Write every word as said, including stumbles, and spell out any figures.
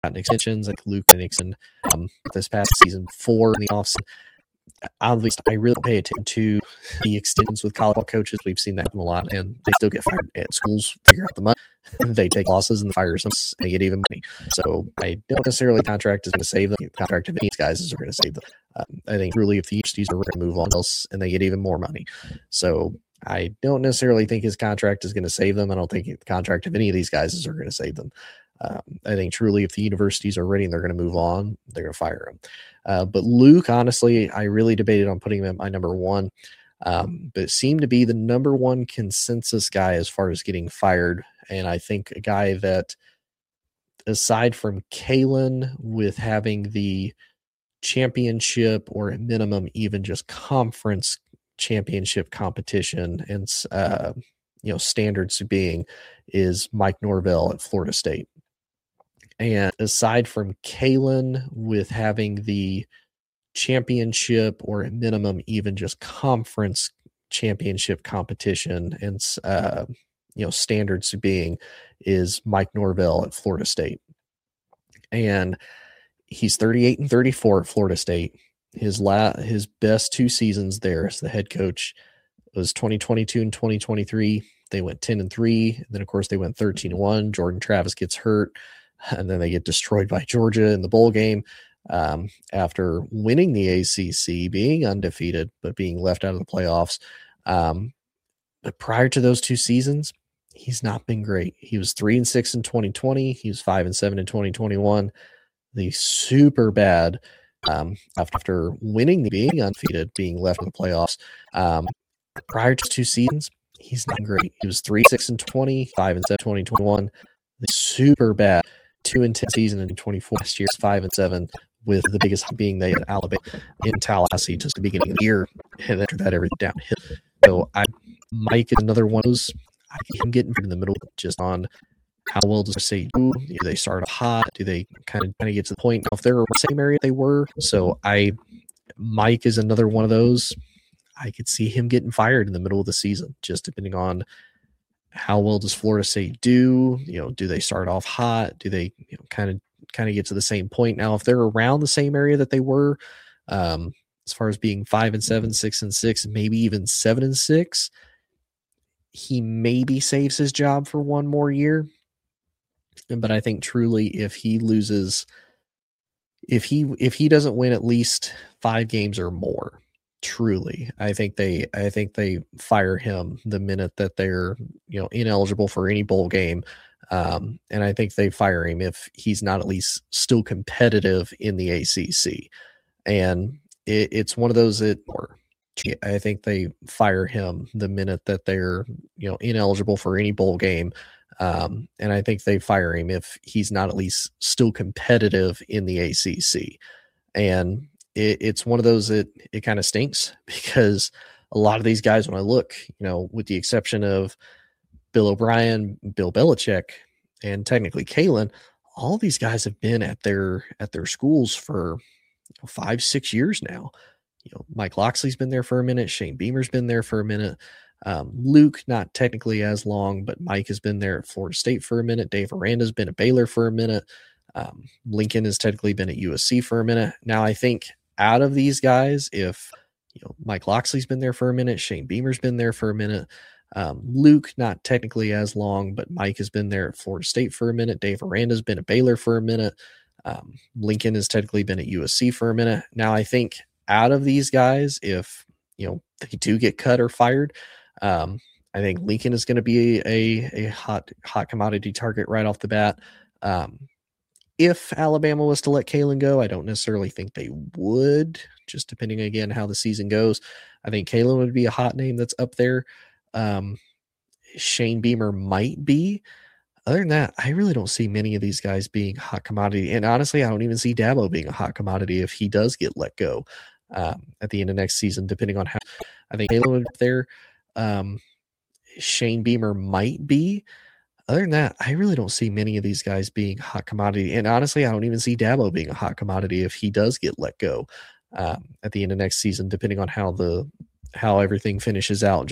gotten extensions like Luke Nixon um, this past season four in the offseason. At least I really pay attention to the extensions with college coaches. We've seen that a lot, and they still get fired at schools, figure out the money. They take losses and fire some, and they get even money. So I don't necessarily contract is going to save them. The contract of these guys is going to save them. Um, I think really if the universities are going to move on else and they get even more money. So I don't necessarily think his contract is going to save them. I don't think the contract of any of these guys is going to save them. Um, I think truly if the universities are ready and they're going to move on, they're going to fire him. Uh, but Luke, honestly, I really debated on putting him at my number one, um, but it seemed to be the number one consensus guy as far as getting fired. And I think a guy that, aside from Kalen, with having the championship or at minimum even just conference championship competition and uh, you know standards being, is Mike Norvell at Florida State. And aside from Kalen, with having the championship or at minimum even just conference championship competition and uh, you know standards being, is Mike Norvell at Florida State. And he's thirty-eight and thirty-four at Florida State. His la- his best two seasons there as the head coach was twenty twenty-two and twenty twenty-three. They went ten and three. And then of course they went thirteen and one. Jordan Travis gets hurt, and then they get destroyed by Georgia in the bowl game um, after winning the A C C, being undefeated, but being left out of the playoffs. Um, but prior to those two seasons, he's not been great. He was three and six in twenty twenty. He was five and seven in twenty twenty-one. The super bad um, after winning, being undefeated, being left in the playoffs. Um, prior to two seasons, he's not great. He was three six and twenty, five and seven in twenty twenty-one. The super bad two and ten season in twenty-four. Last year's five and seven, with the biggest being they at Alabama in Tallahassee just the beginning of the year, and after that everything downhill. So I, Mike is another one of those. I can get in the middle just on how well does say do? Do they start off hot? Do they kind of kind of get to the point? If they're in the same area they were, so I, Mike is another one of those. I could see him getting fired in the middle of the season, just depending on how well does Florida State do. You know, do they start off hot? Do they you know kind of kind of get to the same point? Now, if they're around the same area that they were, um, as far as being five and seven, six and six, maybe even seven and six, he maybe saves his job for one more year. But I think truly, if he loses, if he if he doesn't win at least five games or more, truly, I think they I think they fire him the minute that they're you know ineligible for any bowl game, um, and I think they fire him if he's not at least still competitive in the A C C. And it, it's one of those that, or I think they fire him the minute that they're you know ineligible for any bowl game. Um, and I think they fire him if he's not at least still competitive in the A C C. And it, it's one of those that it kind of stinks, because a lot of these guys, when I look, you know, with the exception of Bill O'Brien, Bill Belichick, and technically Kalen, all these guys have been at their at their schools for you know, five, six years now. You know, Mike Loxley's been there for a minute. Shane Beamer's been there for a minute. Um, Luke, not technically as long, but Mike has been there at Florida State for a minute. Dave Aranda's been at Baylor for a minute. Um, Lincoln has technically been at U S C for a minute. Now, I think out of these guys, if you know Mike Loxley's been there for a minute, Shane Beamer's been there for a minute. Um, Luke, not technically as long, but Mike has been there at Florida State for a minute. Dave Aranda's been at Baylor for a minute. Um, Lincoln has technically been at U S C for a minute. Now, I think out of these guys, if you know they do get cut or fired, Um, I think Lincoln is going to be a, a, a hot hot commodity target right off the bat. Um, if Alabama was to let Kalen go, I don't necessarily think they would, just depending, again, how the season goes. I think Kalen would be a hot name that's up there. Um, Shane Beamer might be. Other than that, I really don't see many of these guys being hot commodity. And honestly, I don't even see Dabo being a hot commodity if he does get let go um, at the end of next season, depending on how. I think Kalen would be there. Um, Shane Beamer might be. Other than that, I really don't see many of these guys being hot commodity. And honestly, I don't even see Dabo being a hot commodity if he does get let go um, at the end of next season, depending on how the how everything finishes out.